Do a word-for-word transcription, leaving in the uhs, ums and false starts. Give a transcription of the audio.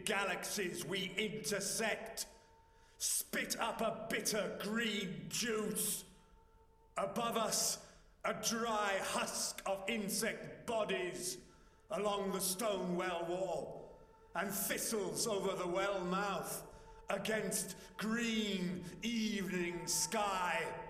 galaxies we intersect spit up a bitter green juice. Above us, a dry husk of insect bodies along the stone well wall, and thistles over the well mouth against green evening sky.